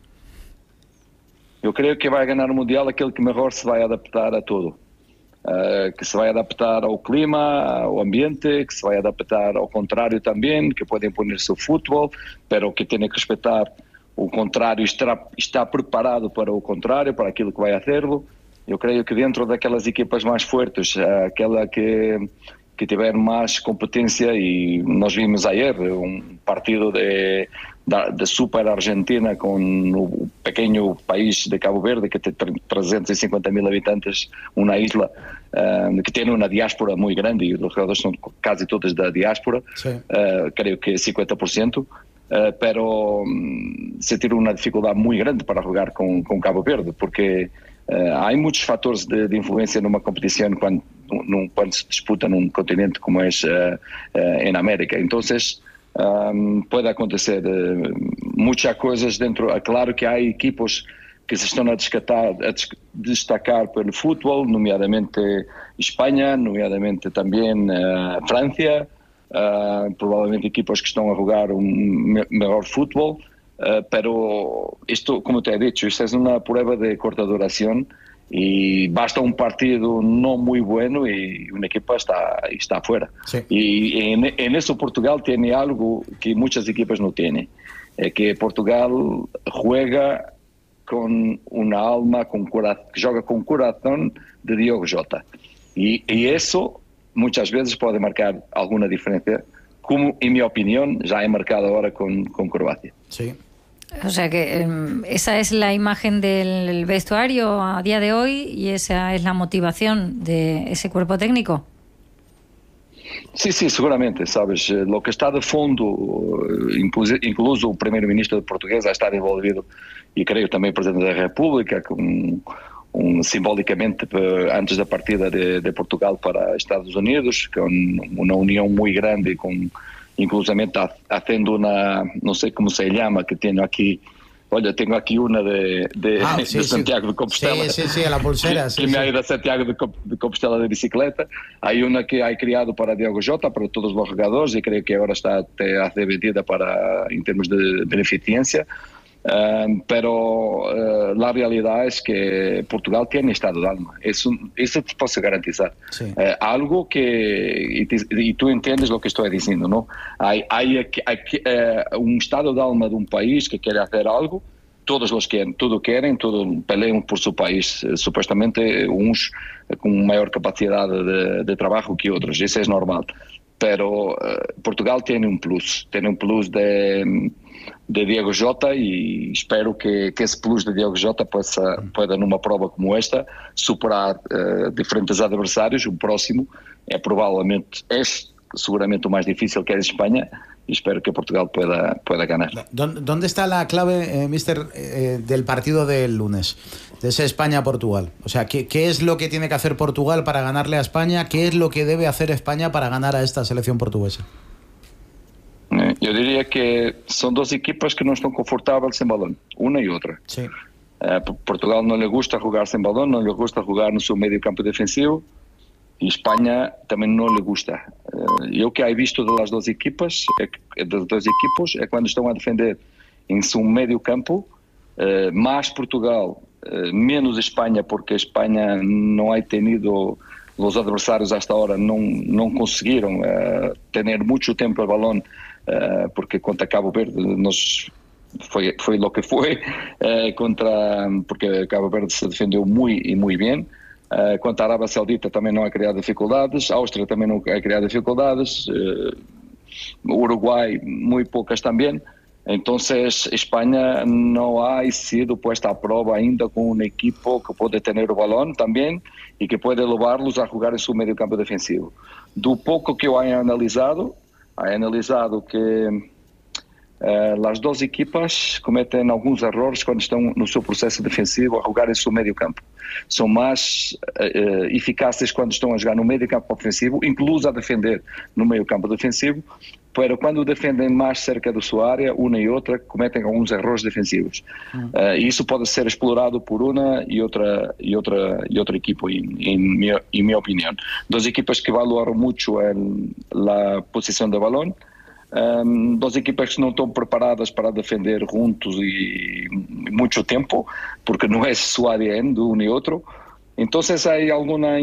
Yo creo que va a ganar el Mundial aquel que mejor se va a adaptar a todo. Que se vai adaptar ao clima, ao ambiente, que se vai adaptar ao contrário também, que pode imponer-se o futebol, pero que tem que respeitar o contrário, está preparado para o contrário, para aquilo que vai fazê-lo. Eu creio que dentro daquelas equipas mais fortes, aquela que tiver mais competência, e nós vimos ayer partido de Super Argentina com o pequeno país de Cabo Verde, que tem 350.000 habitantes, uma isla que tem uma diáspora muito grande, e os jogadores são quase todos da diáspora, creio que 50%, pero se tiene uma dificuldade muito grande para jogar com Cabo Verde, porque há muitos fatores de influência numa competição quando se disputa num continente como é en América. Entonces, puede acontecer muchas cosas dentro. Claro que hay equipos que se están a destacar por el fútbol, nomeadamente España, nomeadamente también Francia, probablemente equipos que están a jugar un mejor fútbol, pero esto, como te he dicho, esta es una prueba de corta duración y basta un partido no muy bueno y un equipo está fuera. Sí. Y en eso Portugal tiene algo que muchas equipos no tienen, que Portugal juega con una alma, que juega con corazón de Diogo Jota. Y eso muchas veces puede marcar alguna diferencia, como en mi opinión ya he marcado ahora con Croacia. Sí. O sea que esa es la imagen del vestuario a día de hoy y esa es la motivación de ese cuerpo técnico. Sí, seguramente, sabes, lo que está de fondo, incluso el primer-ministro de Portugués ha estado envolvido y creo también el presidente da República simbólicamente antes da partida de Portugal para Estados Unidos, con una unión muy grande, inclusivamente haciendo una, no sé cómo se llama, que tiene aquí. Olha, tengo aquí una de Santiago de Compostela. Sí, a la pulsera. Que me ha ido a Santiago de Compostela de bicicleta. Hay una que hay criado para Diogo Jota, para todos los jugadores, y creo que ahora está a ser vendida en términos de beneficencia. Pero la realidad es que Portugal tiene estado de alma. Eso te puedo garantizar. Sí. Algo que, y tú entiendes lo que estoy diciendo, ¿no? Hay un estado de alma de un país que quiere hacer algo. Todos quieren, todos pelean por su país, supuestamente uns con mayor capacidad de trabajo que otros, eso es normal. Pero Portugal tiene un plus de Diogo Jota y espero que ese plus de Diogo Jota pueda numa prova como esta superar diferentes adversarios. O próximo es seguramente o más difícil, que es España, y espero que Portugal pueda ganar. ¿Dónde está la clave, mister, del partido del lunes, de ese España-Portugal? O sea, ¿qué es lo que tiene que hacer Portugal para ganarle a España? ¿Qué es lo que debe hacer España para ganar a esta selección portuguesa? Yo diría que son dos equipos que no están confortables sin balón, una y otra. Sí. Portugal no le gusta jugar sin balón, no le gusta jugar en su medio campo defensivo, y España también no le gusta. Yo que he visto de los dos equipos es cuando están a defender en su medio campo, más Portugal, menos España, porque España no ha tenido, los adversarios hasta ahora no consiguieron tener mucho tiempo el balón, porque contra Cabo Verde fue lo que fue, porque Cabo Verde se defendió muy bien. Contra a Arábia Saudita também não ha criado dificuldades, Áustria também não ha criado dificuldades, Uruguai muy pocas también. Entonces España no ha sido puesta a prueba ainda con un equipo que puede tener el balón también y que puede llevarlos a jugar en su medio campo defensivo. Do pouco que eu he analizado que as duas equipas cometem alguns erros quando estão no seu processo defensivo a jogar em seu meio campo. São mais eficazes quando estão a jogar no meio campo ofensivo, incluso a defender no meio campo defensivo, mas quando defendem mais cerca da sua área, uma e outra cometem alguns erros defensivos. E isso pode ser explorado por uma e outra equipa, em minha opinião. Duas equipas que valoram muito a posição do balão. Duas equipas que não estão preparadas para defender juntos e muito tempo, porque não é seu ADN de um e outro. Então há alguma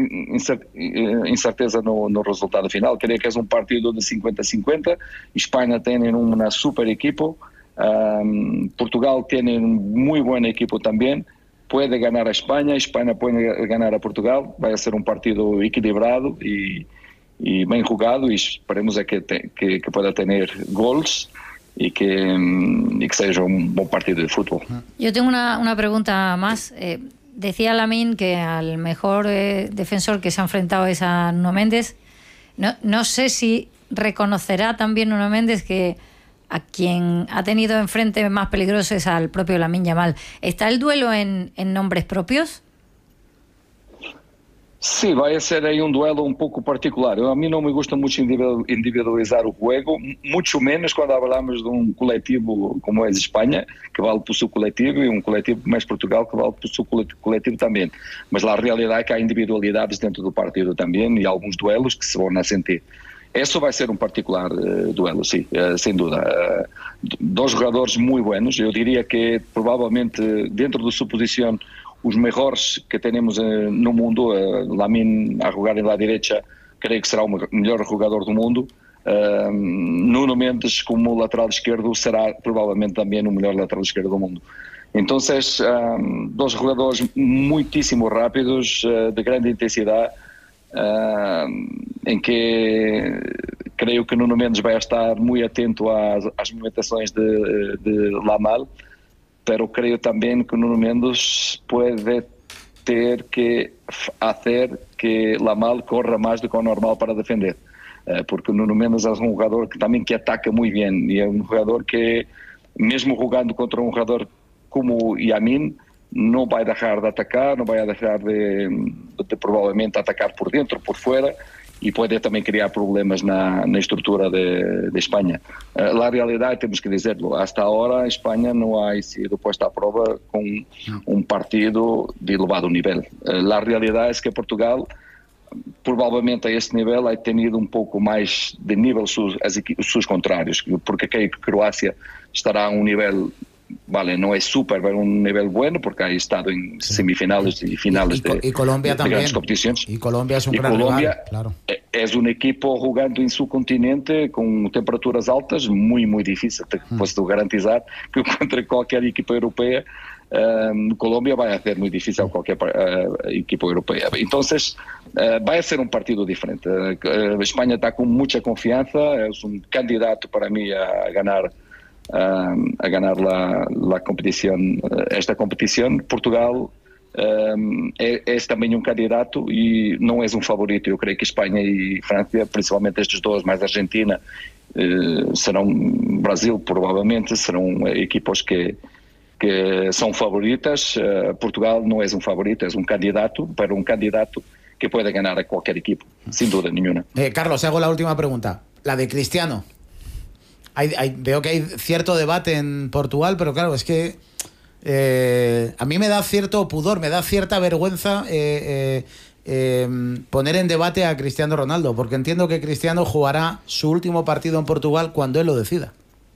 incerteza no resultado final. Creio que é um partido de 50-50. Espanha tem uma super equipa, Portugal tem muito boa equipa também. Pode ganhar a Espanha pode ganhar a Portugal. Vai ser um partido equilibrado e bien jugado, y esperemos que pueda tener goles y que sea un buen partido de fútbol. Yo tengo una pregunta más. Decía Lamine que al mejor defensor que se ha enfrentado es a Nuno Méndez. No sé si reconocerá también Nuno Méndez que a quien ha tenido enfrente más peligroso es al propio Lamine Yamal. ¿Está el duelo en nombres propios? Sim, vai ser aí um duelo um pouco particular. A mim não me gusta muito individualizar o jogo, muito menos quando falamos de um coletivo como é a Espanha, que vale por seu coletivo, e um coletivo como é Portugal, que vale por seu coletivo também. Mas a realidade é que há individualidades dentro do partido também e alguns duelos que se vão a sentir. Eso vai ser um particular duelo, sim, sem dúvida. Dois jogadores muito buenos, eu diria que provavelmente dentro de sua posição os melhores que temos no mundo. Lamine a jogar na direita, creio que será o melhor jogador do mundo. Nuno Mendes como lateral esquerdo será provavelmente também o melhor lateral esquerdo do mundo. Então, dois jogadores muitíssimo rápidos, de grande intensidade, em que creio que Nuno Mendes vai estar muito atento às movimentações de Lamine, pero creio também que Nuno Mendes pode ter que fazer que Lamine corra mais do que o normal para defender, porque Nuno Mendes é um jogador que também que ataca muito bem, e é um jogador que, mesmo jogando contra um jogador como Yamin, não vai deixar de atacar, não vai deixar de provavelmente atacar por dentro, por fora, e pode também criar problemas na estrutura de Espanha. A realidade, temos que dizerlo, hasta agora a Espanha não ha sido posta à prova com um partido de elevado nível. A realidade é que Portugal, provavelmente a esse nível, ha tenido um pouco mais de nível os seus contrários, porque creio que Croácia estará a um nível, vale, no es súper, pero un nivel bueno porque ha estado en semifinales y finales y Colombia de también. Grandes competiciones. Y Colombia es un gran Colombia rival, claro. Es un equipo jugando en su continente con temperaturas altas, muy, muy difícil. Te puedo garantizar que contra cualquier equipo europea, Colombia va a hacer muy difícil a cualquier equipo europeo. Entonces, va a ser un partido diferente. España está con mucha confianza, es un candidato para mí a ganar la competición, esta competición. Portugal es también un candidato y no es un favorito. Yo creo que España y Francia, principalmente estos dos, más Argentina, serán Brasil probablemente, serán equipos que son favoritas. Portugal no es un favorito, es un candidato, pero un candidato que puede ganar a cualquier equipo, sin duda ninguna. Carlos, hago la última pregunta, la de Cristiano. Veo que hay cierto debate en Portugal, pero claro, es que a mí me da cierto pudor, me da cierta vergüenza poner en debate a Cristiano Ronaldo, porque entiendo que Cristiano jugará su último partido en Portugal cuando él lo decida.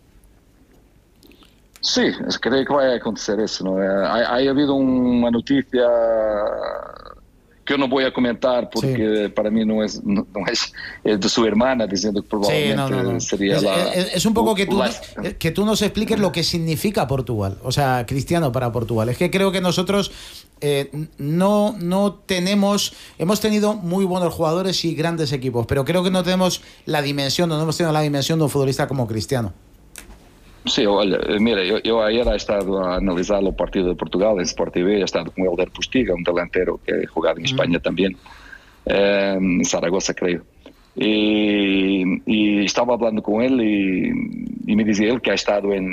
Sí, creo que va a acontecer eso, ¿no? Ha habido una noticia que eu não vou comentar porque para mim não é de sua hermana dizendo que provavelmente sería es un poco que tú nos expliques lo que significa Portugal, o sea, Cristiano para Portugal. Es que creo que nosotros no tenemos, hemos tenido muy buenos jugadores y grandes equipos, pero creo que no tenemos la dimensión, no hemos tenido la dimensión de un futbolista como Cristiano. Sí, olha, mira, eu ayer he estado a analizar o partido de Portugal en Sport TV, he estado con Helder Postiga, un delantero que ha jugado en España también, en Zaragoza creo, y estaba hablando con él y me decía él que ha estado en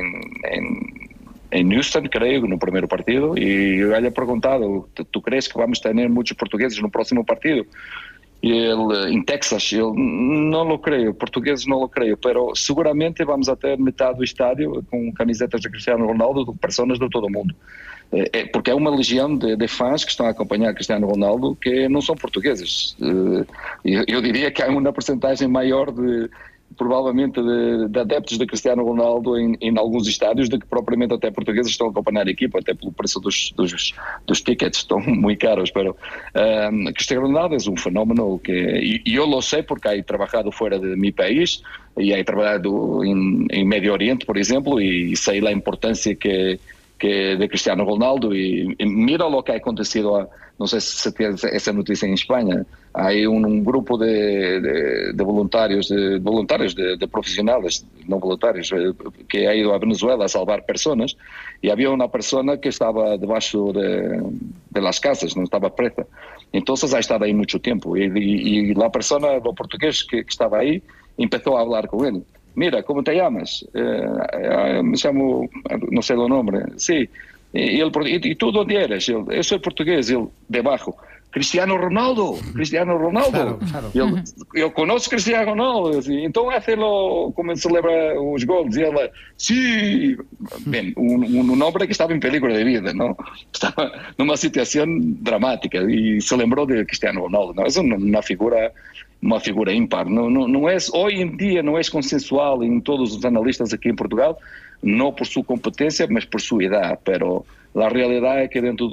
Houston, creo, no primeiro partido, y yo le he preguntado, ¿tú crees que vamos a tener muchos portugueses no próximo partido? E ele, em Texas, eu não lo creio, portugueses não lo creio, pero seguramente vamos a ter metade do estádio com camisetas de Cristiano Ronaldo, de pessoas de todo o mundo. Porque é uma legião de fãs que estão a acompanhar Cristiano Ronaldo que não são portugueses. Eu diria que há uma porcentagem maior provavelmente de adeptos de Cristiano Ronaldo em alguns estádios do que propriamente até portugueses estão a acompanhar a equipa, até pelo preço dos tickets, estão muito caros, pero Cristiano Ronaldo é um fenómeno que, e eu lo sei porque he trabalhado fora de meu país e he trabalhado em Médio Oriente, por exemplo, e sei a importância que de Cristiano Ronaldo y mira lo que ha acontecido, no sé si tienes esa noticia en España, hay un grupo de voluntarios, de profesionales, no voluntarios, que ha ido a Venezuela a salvar personas y había una persona que estaba debajo de las casas, no estaba presa, entonces ha estado ahí mucho tiempo y la persona, lo portugués que estaba ahí, empezó a hablar con él. Mira, ¿cómo te llamas? Me llamo, no sé el nombre. Sí. ¿Y tú dónde eres? Yo soy portugués. Él, debajo. Cristiano Ronaldo. Claro. Eu conheço Cristiano Ronaldo. Assim, então, hacerlo como celebra os gols. E ela, sim. Bem, um homem que estava em peligro de vida, não? Estava numa situação dramática e se lembrou de Cristiano Ronaldo. Não? É uma figura ímpar. Não é, hoje em dia não é consensual em todos os analistas aqui em Portugal, não por sua competência, mas por sua idade. Pero a realidade é que dentro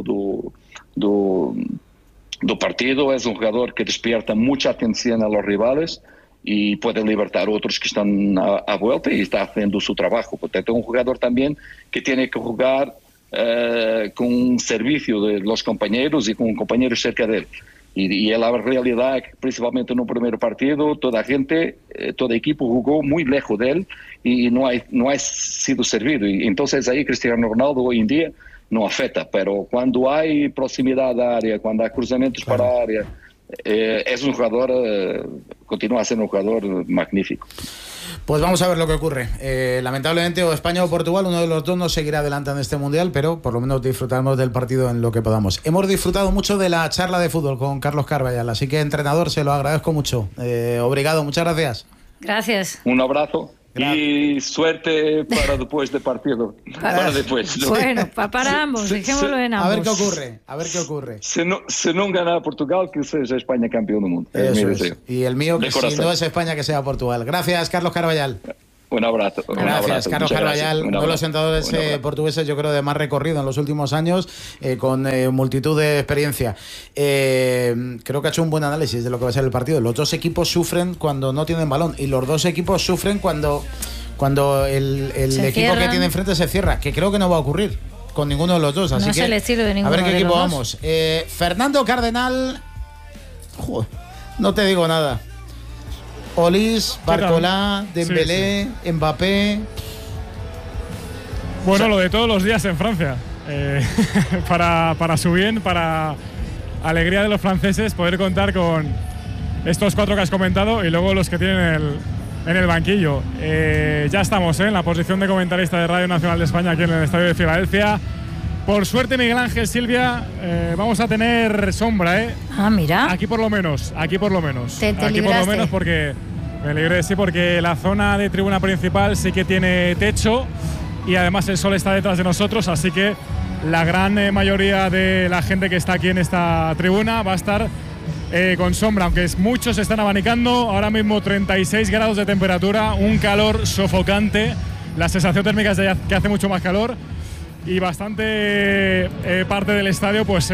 do partido é um jogador que despierta muita atenção a los rivales e pode libertar outros que estão à volta e está fazendo o seu trabalho. Portanto, é um jogador também que tem que jogar com serviço de los companheiros e com companheiros cerca dele. E a realidade é que, principalmente no primeiro partido, toda a equipe jogou muito lejos dele e não ha sido servido. E, então, aí Cristiano Ronaldo hoje em dia não afeta, pero quando há proximidade da área, quando há cruzamentos para a área, es un jugador, continúa a ser un jugador magnífico. Pues vamos a ver lo que ocurre. Lamentablemente, o España o Portugal, uno de los dos no seguirá adelante en este Mundial, pero por lo menos disfrutaremos del partido en lo que podamos. Hemos disfrutado mucho de la charla de fútbol con Carlos Carballal, así que, entrenador, se lo agradezco mucho. Obrigado, muchas gracias. Gracias. Un abrazo. Y suerte para después del partido. Para después. ¿No? Bueno, para ambos, dejémoslo en ambos. A ver qué ocurre. Si no gana Portugal, que sea España campeón del mundo. Eso es. Y el mío, que si no es España, que sea Portugal. Gracias, Carlos Carballal. Un abrazo. Gracias, Carlos Carballal, uno de los entrenadores portugueses, yo creo, de más recorrido en los últimos años, con multitud de experiencia. Creo que ha hecho un buen análisis de lo que va a ser el partido. Los dos equipos sufren cuando no tienen balón y los dos equipos sufren cuando el equipo que tiene enfrente se cierra, que creo que no va a ocurrir con ninguno de los dos. Así no es el estilo de ninguno. A ver qué equipo dos. vamos. Fernando Cardenal, no te digo nada. Olís, Barcolá, Dembélé, sí. Mbappé. Bueno, lo de todos los días en Francia. Para su bien, para alegría de los franceses, poder contar con estos cuatro que has comentado y luego los que tienen en el banquillo. Ya estamos en la posición de comentarista de Radio Nacional de España aquí en el Estadio de Filadelfia. Por suerte, Miguel Ángel, Silvia, vamos a tener sombra, Ah, mira. Aquí por lo menos. Aquí por lo menos porque me libré, sí, porque la zona de tribuna principal sí que tiene techo y además el sol está detrás de nosotros, así que la gran mayoría de la gente que está aquí en esta tribuna va a estar con sombra, aunque muchos se están abanicando. Ahora mismo 36 grados de temperatura, un calor sofocante, la sensación térmica es de que hace mucho más calor. Y bastante parte del estadio pues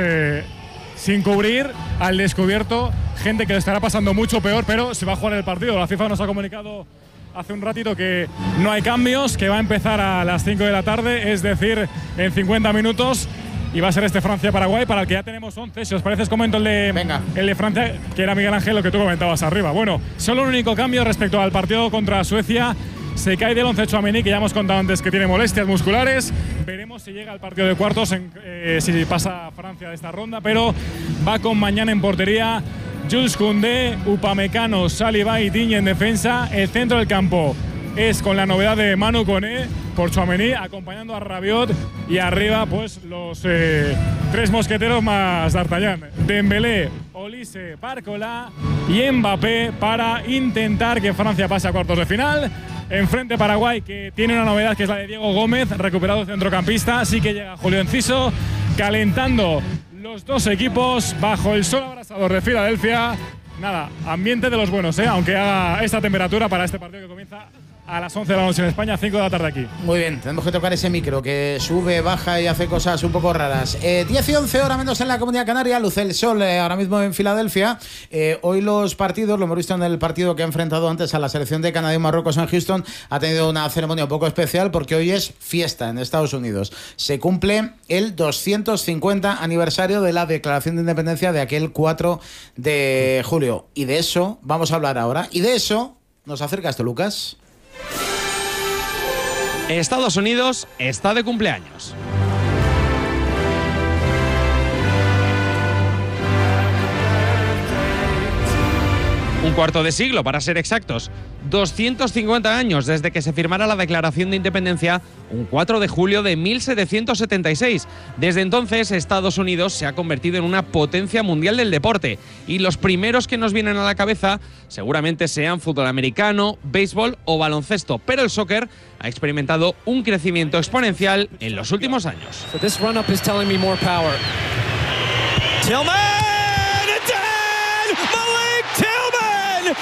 sin cubrir, al descubierto, gente que lo estará pasando mucho peor, pero se va a jugar el partido. La FIFA nos ha comunicado hace un ratito que no hay cambios, que va a empezar a las 5 de la tarde, es decir, en 50 minutos, y va a ser este Francia-Paraguay, para el que ya tenemos 11. Si os parece, os comento el de Francia, que era Miguel Ángel, lo que tú comentabas arriba. Bueno, solo un único cambio respecto al partido contra Suecia. Se cae del 11 Tchouaméni, que ya hemos contado antes que tiene molestias musculares. Veremos si llega al partido de cuartos, si pasa Francia de esta ronda, pero va con mañana en portería Jules Koundé, Upamecano, Saliba y Digne en defensa. El centro del campo es con la novedad de Manu Koné por Tchouaméni, acompañando a Rabiot, y arriba pues los tres mosqueteros más D'Artagnan, Dembélé, Olise, Barcola y Mbappé, para intentar que Francia pase a cuartos de final. Enfrente Paraguay, que tiene una novedad, que es la de Diego Gómez, recuperado centrocampista. Así que llega Julio Enciso, calentando los dos equipos bajo el sol abrasador de Filadelfia. Nada, ambiente de los buenos, aunque haga esta temperatura para este partido que comienza a las 11 de la noche en España, 5 de la tarde aquí. Muy bien, tenemos que tocar ese micro que sube, baja y hace cosas un poco raras. 10 y 11 horas menos en la Comunidad Canaria, luce el sol ahora mismo en Filadelfia. Hoy los partidos, lo hemos visto en el partido que ha enfrentado antes a la selección de Canadá y Marruecos en Houston, ha tenido una ceremonia un poco especial porque hoy es fiesta en Estados Unidos. Se cumple el 250 aniversario de la Declaración de Independencia de aquel 4 de julio. Y de eso vamos a hablar ahora. Y de eso nos acerca esto, Lucas. Estados Unidos está de cumpleaños. Un cuarto de siglo, para ser exactos. 250 años desde que se firmara la Declaración de Independencia un 4 de julio de 1776. Desde entonces, Estados Unidos se ha convertido en una potencia mundial del deporte y los primeros que nos vienen a la cabeza seguramente sean fútbol americano, béisbol o baloncesto, pero el soccer ha experimentado un crecimiento exponencial en los últimos años. Tillman.